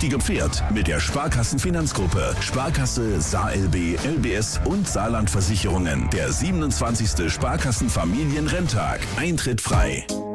richtige Pferd mit der Sparkassenfinanzgruppe. Sparkasse, SaarLB, LBS und Saarlandversicherungen. Der 27. Sparkassenfamilienrenntag. Eintritt frei.